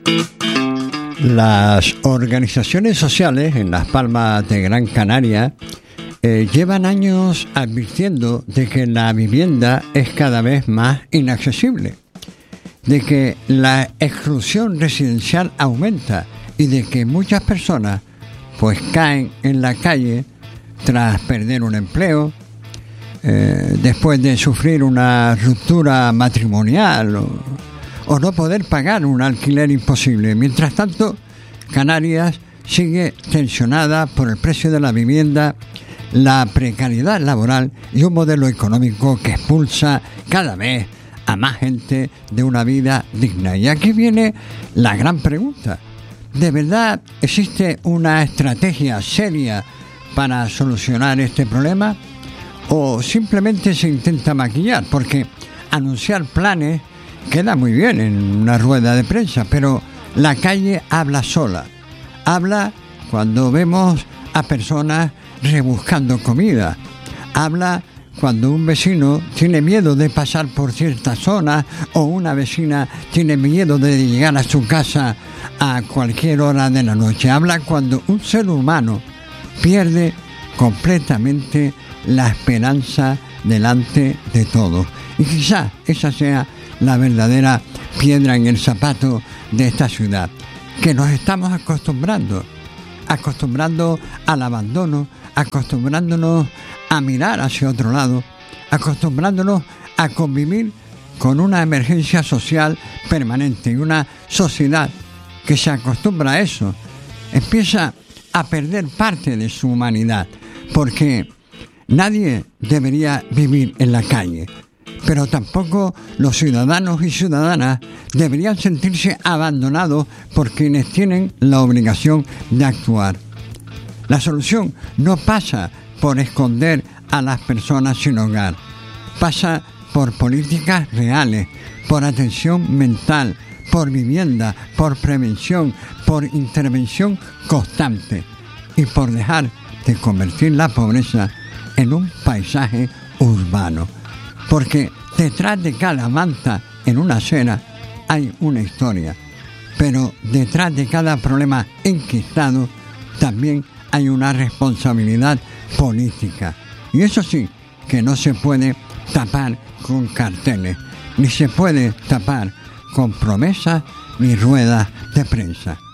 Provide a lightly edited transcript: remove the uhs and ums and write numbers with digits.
Las organizaciones sociales en Las Palmas de Gran Canaria llevan años advirtiendo de que la vivienda es cada vez más inaccesible, de que la exclusión residencial aumenta y de que muchas personas pues caen en la calle tras perder un empleo, después de sufrir una ruptura matrimonial o no poder pagar un alquiler imposible. Mientras tanto, Canarias sigue tensionada por el precio de la vivienda, la precariedad laboral y un modelo económico que expulsa cada vez a más gente de una vida digna. Y aquí viene la gran pregunta. ¿De verdad existe una estrategia seria para solucionar este problema? ¿O simplemente se intenta maquillar? Porque anunciar planes queda muy bien en una rueda de prensa, pero la calle habla sola. Habla cuando vemos a personas rebuscando comida. Habla cuando un vecino tiene miedo de pasar por ciertas zonas o una vecina tiene miedo de llegar a su casa a cualquier hora de la noche. Habla cuando un ser humano pierde completamente la esperanza delante de todo. Y quizás esa sea la verdadera piedra en el zapato de esta ciudad, que nos estamos acostumbrando al abandono, acostumbrándonos a mirar hacia otro lado, acostumbrándonos a convivir con una emergencia social permanente. Y una sociedad que se acostumbra a eso empieza a perder parte de su humanidad, porque nadie debería vivir en la calle, pero tampoco los ciudadanos y ciudadanas deberían sentirse abandonados por quienes tienen la obligación de actuar. La solución no pasa por esconder a las personas sin hogar, pasa por políticas reales, por atención mental, por vivienda, por prevención, por intervención constante y por dejar de convertir la pobreza en un paisaje urbano. Porque detrás de cada manta en una acera hay una historia, pero detrás de cada problema enquistado también hay una responsabilidad política. Y eso sí, que no se puede tapar con carteles, ni se puede tapar con promesas ni ruedas de prensa.